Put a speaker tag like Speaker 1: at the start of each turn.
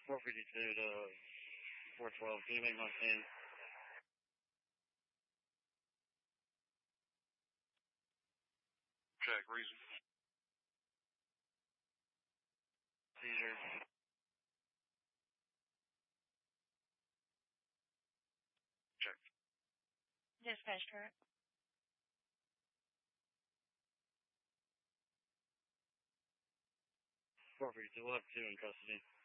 Speaker 1: 452 to 412. Can you make my scene?
Speaker 2: Check, reason.
Speaker 1: Seizure.
Speaker 2: Check.
Speaker 3: Dispatch current.
Speaker 1: 452, we'll have 2 in custody.